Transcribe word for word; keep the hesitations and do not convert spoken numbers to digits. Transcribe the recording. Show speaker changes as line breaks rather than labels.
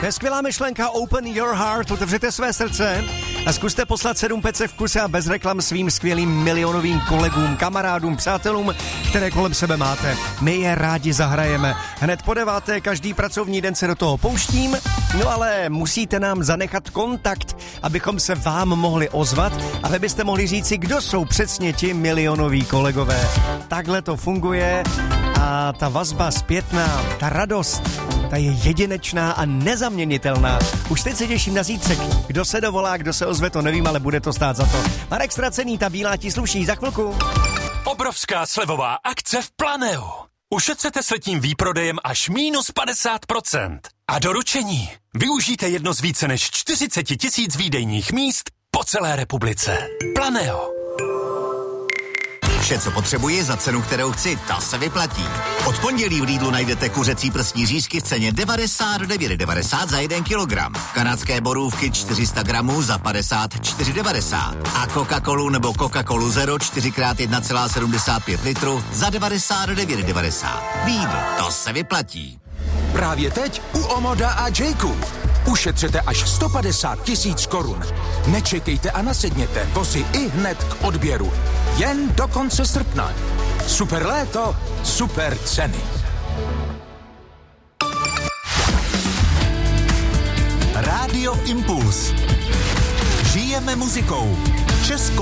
To je skvělá myšlenka, open your heart, otevřete své srdce a zkuste poslat sedm pece v kuse a bez reklam svým skvělým milionovým kolegům, kamarádům, přátelům, které kolem sebe máte. My je rádi zahrajeme. Hned po deváté každý pracovní den se do toho pouštím, no ale musíte nám zanechat kontakt, abychom se vám mohli ozvat a vy byste mohli říci, kdo jsou přesně ti milionoví kolegové. Takhle to funguje a ta vazba zpětná, ta radost, ta je jedinečná a nezaměnitelná. Už teď se těším na zítřek. Kdo se dovolá, kdo se ozve, to nevím, ale bude to stát za to. Marek Ztracený, ta bílá ti sluší za chvilku.
Obrovská slevová akce v Planeu. Ušetřete s letním výprodejem až minus padesát procent. A doručení. Využijte jedno z více než čtyřicet tisíc výdejních míst po celé republice. Planeo.
Vše, co potřebuji za cenu, kterou chci, ta se vyplatí. Od pondělí v Lidlu najdete kuřecí prsní řízky v ceně devadesát devět devadesát za jeden kilogram. Kanadské borůvky čtyři sta gramů za padesát čtyři devadesát. A Coca-Colu nebo Coca-Colu Zero čtyři krát jedna celá sedmdesát pět litru za devadesát devět devadesát. Lidl, to se vyplatí.
Právě teď u Omoda a Jayku. Ušetřete až sto padesát tisíc korun. Nečekejte a nasedněte, vozy i hned k odběru. Jen do konce srpna. Super léto, super ceny.
Rádio Impuls. Žijeme muzikou. Česko